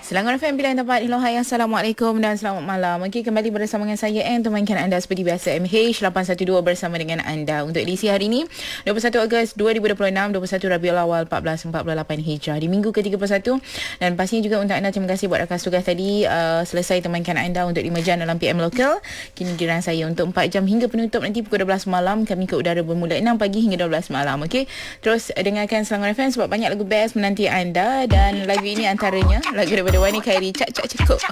Selangor FM Pilihan Tempat. Hello, hai, Assalamualaikum dan selamat malam. Okey, kembali bersama dengan saya Anne, temankan anda seperti biasa MH812 bersama dengan anda untuk edisi hari ini 21 Ogos 2026, 21 Rabiul Awal 1448 Hijrah di minggu ke-31. Dan pastinya juga untuk anda, terima kasih buat rakan tugas tadi selesai temankan anda untuk 5 jam dalam PM Lokal. Kini giliran saya untuk 4 jam hingga penutup nanti pukul 12 malam. Kami ke udara bermula 6 pagi hingga 12 malam. Okey, terus dengarkan Selangor FM sebab banyak lagu best menanti anda, dan lagu ini antaranya lagu daripada Wani Khairi, Cak Cak Cukup.